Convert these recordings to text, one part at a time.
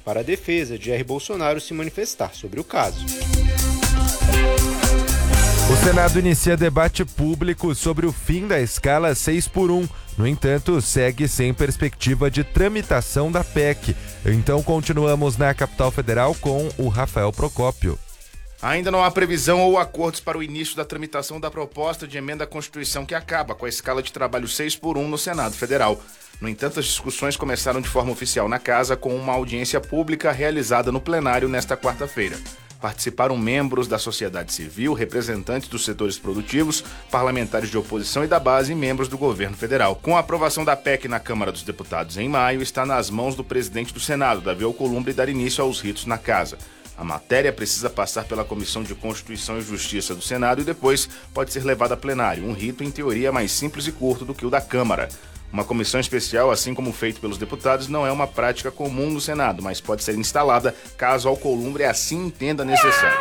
para a defesa de Jair Bolsonaro se manifestar sobre o caso. O Senado inicia debate público sobre o fim da escala 6x1. No entanto, segue sem perspectiva de tramitação da PEC. Então, continuamos na capital federal com o Rafael Procópio. Ainda não há previsão ou acordos para o início da tramitação da proposta de emenda à Constituição que acaba com a escala de trabalho 6x1 no Senado Federal. No entanto, as discussões começaram de forma oficial na Casa com uma audiência pública realizada no plenário nesta quarta-feira. Participaram membros da sociedade civil, representantes dos setores produtivos, parlamentares de oposição e da base e membros do governo federal. Com a aprovação da PEC na Câmara dos Deputados em maio, está nas mãos do presidente do Senado, Davi Alcolumbre, dar início aos ritos na Casa. A matéria precisa passar pela Comissão de Constituição e Justiça do Senado e depois pode ser levada a plenário, um rito em teoria mais simples e curto do que o da Câmara. Uma comissão especial, assim como feito pelos deputados, não é uma prática comum no Senado, mas pode ser instalada caso Alcolumbre assim entenda necessário.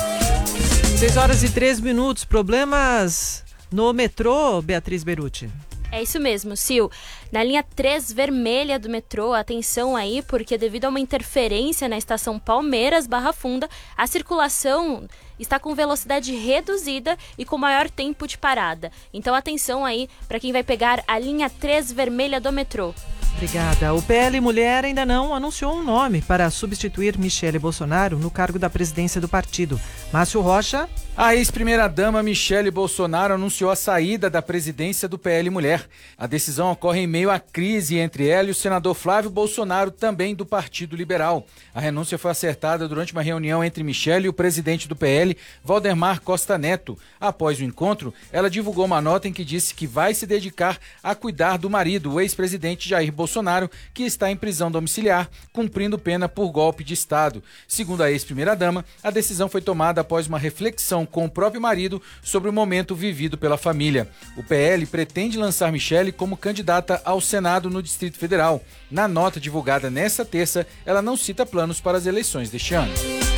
6h03. Problemas no metrô, Beatriz Beruti? É isso mesmo, Sil. Na linha 3 vermelha do metrô, atenção aí, porque devido a uma interferência na estação Palmeiras/Barra Funda, a circulação está com velocidade reduzida e com maior tempo de parada. Então atenção aí para quem vai pegar a linha 3 vermelha do metrô. Obrigada. O PL Mulher ainda não anunciou um nome para substituir Michele Bolsonaro no cargo da presidência do partido. Márcio Rocha. A ex-primeira-dama Michele Bolsonaro anunciou a saída da presidência do PL Mulher. A decisão ocorre em meio à crise entre ela e o senador Flávio Bolsonaro, também do Partido Liberal. A renúncia foi acertada durante uma reunião entre Michele e o presidente do PL, Valdemar Costa Neto. Após o encontro, ela divulgou uma nota em que disse que vai se dedicar a cuidar do marido, o ex-presidente Jair Bolsonaro, que está em prisão domiciliar, cumprindo pena por golpe de Estado. Segundo a ex-primeira-dama, a decisão foi tomada após uma reflexão com o próprio marido sobre o momento vivido pela família. O PL pretende lançar Michele como candidata ao Senado no Distrito Federal. Na nota divulgada nesta terça, ela não cita planos para as eleições deste ano.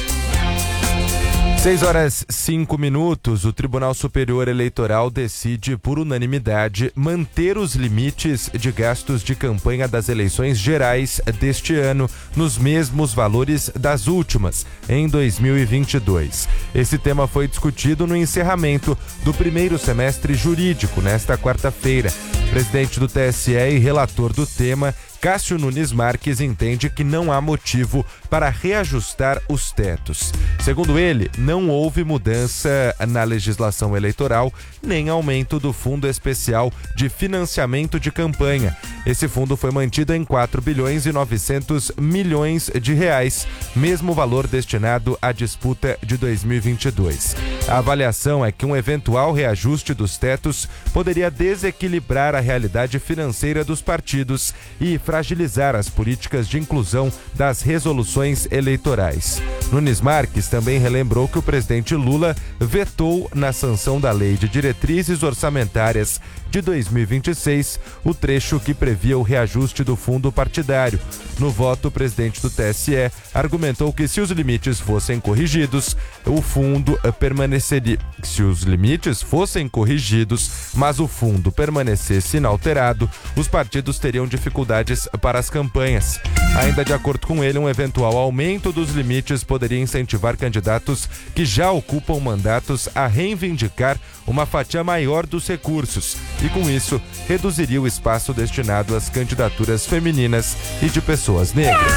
6h05. O Tribunal Superior Eleitoral decide por unanimidade manter os limites de gastos de campanha das eleições gerais deste ano nos mesmos valores das últimas, em 2022. Esse tema foi discutido no encerramento do primeiro semestre jurídico nesta quarta-feira. O presidente do TSE e relator do tema, Cássio Nunes Marques, entende que não há motivo para reajustar os tetos. Segundo ele, não houve mudança na legislação eleitoral nem aumento do Fundo Especial de Financiamento de Campanha. Esse fundo foi mantido em 4 bilhões e 900 milhões de reais, mesmo valor destinado à disputa de 2022. A avaliação é que um eventual reajuste dos tetos poderia desequilibrar a realidade financeira dos partidos e fragilizar as políticas de inclusão das resoluções eleitorais. Nunes Marques também relembrou que o presidente Lula vetou na sanção da Lei de Diretrizes Orçamentárias de 2026 o trecho que previa o reajuste do fundo partidário. No voto, o presidente do TSE argumentou que se os limites fossem corrigidos, o fundo permaneceria. Se os limites fossem corrigidos, mas o fundo permanecesse inalterado, os partidos teriam dificuldades para as campanhas. Ainda de acordo com ele, um eventual aumento dos limites poderia incentivar candidatos que já ocupam mandatos a reivindicar uma fatia maior dos recursos e, com isso, reduziria o espaço destinado às candidaturas femininas e de pessoas negras.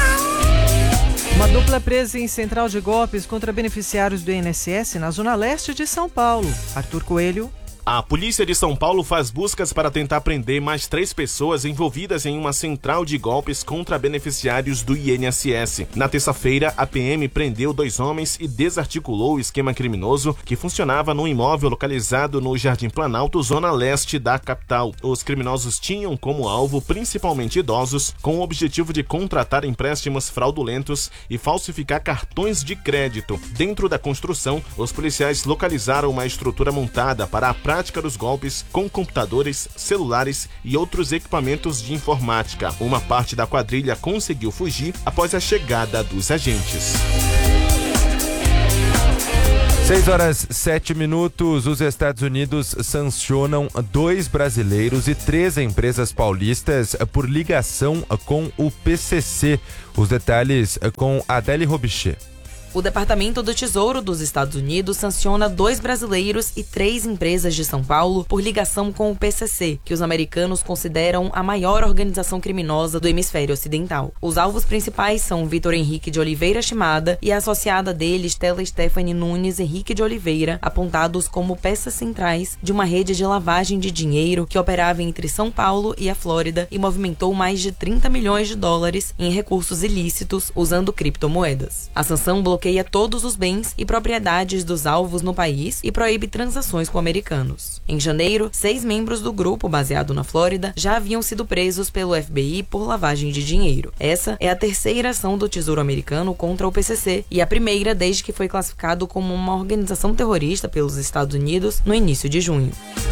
Uma dupla presa em central de golpes contra beneficiários do INSS na zona leste de São Paulo. Arthur Coelho. A polícia de São Paulo faz buscas para tentar prender mais 3 pessoas envolvidas em uma central de golpes contra beneficiários do INSS. Na terça-feira, a PM prendeu 2 homens e desarticulou o esquema criminoso que funcionava num imóvel localizado no Jardim Planalto, zona leste da capital. Os criminosos tinham como alvo principalmente idosos, com o objetivo de contratar empréstimos fraudulentos e falsificar cartões de crédito. Dentro da construção, os policiais localizaram uma estrutura montada para a prática dos golpes com computadores, celulares e outros equipamentos de informática. Uma parte da quadrilha conseguiu fugir após a chegada dos agentes. 6h07. Os Estados Unidos sancionam 2 brasileiros e 3 empresas paulistas por ligação com o PCC. Os detalhes com Adele Robichê. O Departamento do Tesouro dos Estados Unidos sanciona 2 brasileiros e 3 empresas de São Paulo por ligação com o PCC, que os americanos consideram a maior organização criminosa do hemisfério ocidental. Os alvos principais são Vitor Henrique de Oliveira Shimada e a associada dele, Stella Stephanie Nunes Henrique de Oliveira, apontados como peças centrais de uma rede de lavagem de dinheiro que operava entre São Paulo e a Flórida e movimentou mais de 30 milhões de dólares em recursos ilícitos usando criptomoedas. A sanção bloqueia todos os bens e propriedades dos alvos no país e proíbe transações com americanos. Em janeiro, 6 membros do grupo baseado na Flórida já haviam sido presos pelo FBI por lavagem de dinheiro. Essa é a 3ª ação do Tesouro americano contra o PCC e a primeira desde que foi classificado como uma organização terrorista pelos Estados Unidos no início de junho.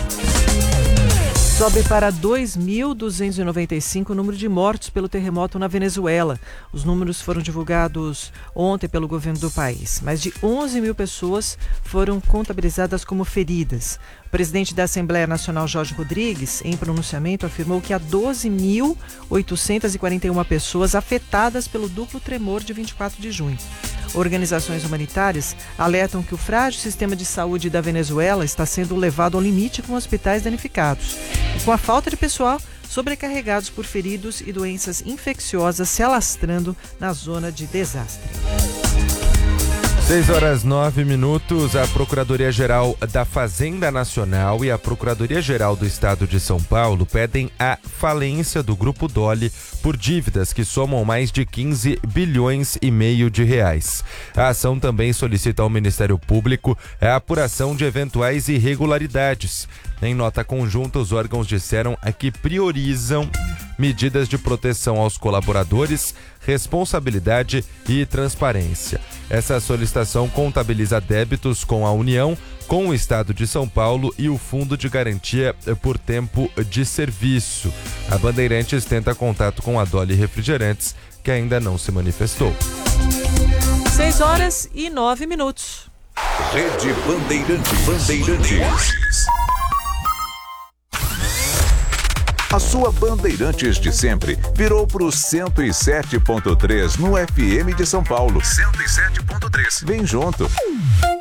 Sobe para 2.295 o número de mortos pelo terremoto na Venezuela. Os números foram divulgados ontem pelo governo do país. Mais de 11 mil pessoas foram contabilizadas como feridas. O presidente da Assembleia Nacional, Jorge Rodrigues, em pronunciamento, afirmou que há 12.841 pessoas afetadas pelo duplo tremor de 24 de junho. Organizações humanitárias alertam que o frágil sistema de saúde da Venezuela está sendo levado ao limite com hospitais danificados. E com a falta de pessoal, sobrecarregados por feridos e doenças infecciosas se alastrando na zona de desastre. 6h09. A Procuradoria-Geral da Fazenda Nacional e a Procuradoria-Geral do Estado de São Paulo pedem a falência do Grupo Dole por dívidas que somam mais de 15 bilhões e meio de reais. A ação também solicita ao Ministério Público a apuração de eventuais irregularidades. Em nota conjunta, os órgãos disseram que priorizam medidas de proteção aos colaboradores, responsabilidade e transparência. Essa solicitação contabiliza débitos com a União, com o Estado de São Paulo e o Fundo de Garantia por Tempo de Serviço. A Bandeirantes tenta contato com a Dole Refrigerantes, que ainda não se manifestou. 6h09. Rede Bandeirantes. A sua Bandeirantes de sempre virou pro 107.3 no FM de São Paulo. 107.3. Vem junto.